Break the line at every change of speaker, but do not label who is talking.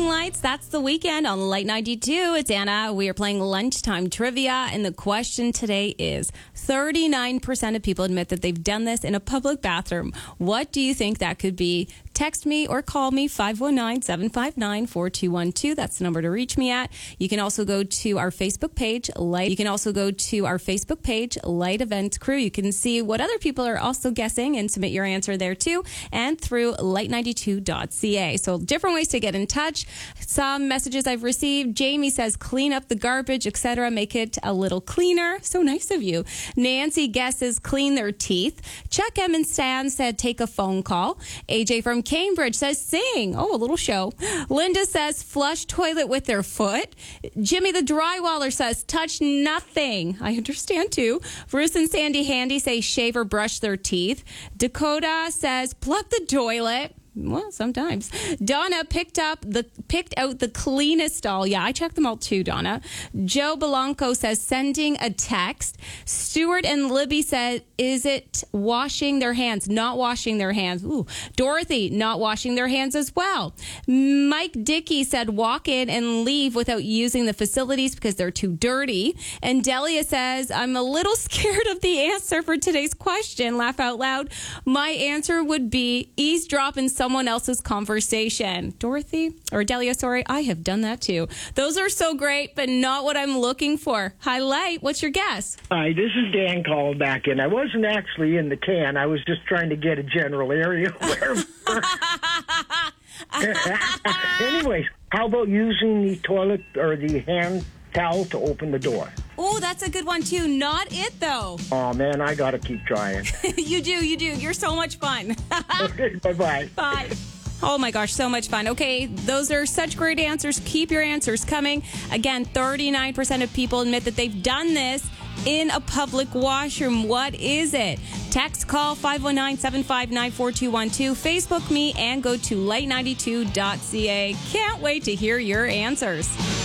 lights. That's the weekend on Light 92. It's Anna. We are playing lunchtime trivia, and the question today is 39% of people admit that they've done this in a public bathroom. What do you think that could be? Text me or call me 519-759-4212. That's the number to reach me at. You can also go to our Facebook page, Light Events Crew. You can see what other people are also guessing and submit your answer there too, and through light92.ca. So different ways to get in touch. Some messages I've received. Jamie says clean up the garbage, etc. Make it a little cleaner. So nice of you. Nancy guesses clean their teeth. Chuck M and Stan said take a phone call. AJ from Cambridge says sing. Oh, a little show. Linda says flush toilet with their foot. Jimmy the drywaller says touch nothing. I understand too. Bruce and Sandy Handy say shave or brush their teeth. Dakota says plug the toilet. Well, sometimes. Donna picked out the cleanest stall. Yeah, I checked them all too, Donna. Joe Belanco says sending a text. Stuart and Libby said, is it washing their hands? Not washing their hands. Ooh. Dorothy, not washing their hands as well. Mike Dickey said walk in and leave without using the facilities because they're too dirty. And Delia says, I'm a little scared of the answer for today's question. Laugh out loud. My answer would be eavesdrop in someone else's conversation. Dorothy, or Delia, sorry, I have done that too. Those are so great, but not what I'm looking for. Highlight, what's your guess?
Hi, this is Dan calling back in. I wasn't actually in the can. I was just trying to get a general area where... Anyways, how about using the toilet or the hand towel to open the door?
Oh, that's a good one too. Not it though.
Oh man, I gotta keep trying.
You do. You're so much fun.
Okay, bye-bye.
Bye. Oh my gosh, so much fun. Okay, those are such great answers. Keep your answers coming. Again, 39% of people admit that they've done this in a public washroom. What is it? Text, call 519-759-4212. Facebook me and go to light92.ca. Can't wait to hear your answers.